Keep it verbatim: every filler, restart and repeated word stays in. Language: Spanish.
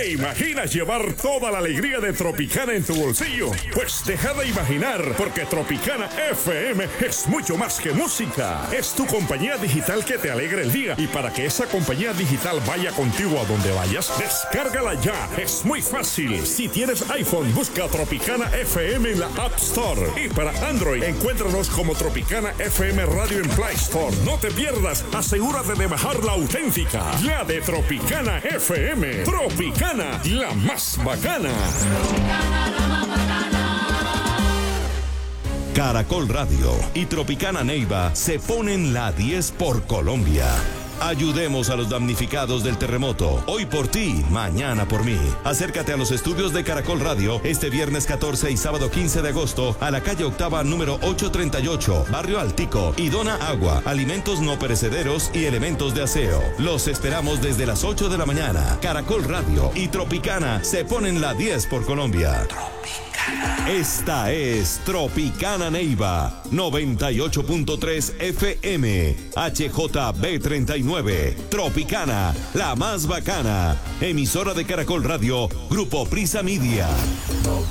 ¿Te imaginas llevar toda la alegría de Tropicana en tu bolsillo? Pues deja de imaginar, porque Tropicana F M es mucho más que música. Es tu compañía digital que te alegra el día. Y para que esa compañía digital vaya contigo a donde vayas, descárgala ya. Es muy fácil. Si tienes iPhone, busca Tropicana F M en la App Store. Y para Android, encuéntranos como Tropicana F M Radio en Play Store. No te pierdas, asegúrate de bajar la auténtica, la de Tropicana F M. Tropicana, la más bacana. Caracol Radio y Tropicana Neiva se ponen la diez por Colombia. Ayudemos a los damnificados del terremoto. Hoy por ti, mañana por mí. Acércate a los estudios de Caracol Radio este viernes catorce y sábado quince de agosto a la calle Octava número ochocientos treinta y ocho, Barrio Altico, y dona agua, alimentos no perecederos y elementos de aseo. Los esperamos desde las ocho de la mañana. Caracol Radio y Tropicana se ponen la diez por Colombia. Tropicana. Esta es Tropicana Neiva, noventa y ocho punto tres F M, H J B treinta y nueve. Tropicana, la más bacana. Emisora de Caracol Radio, Grupo Prisa Media.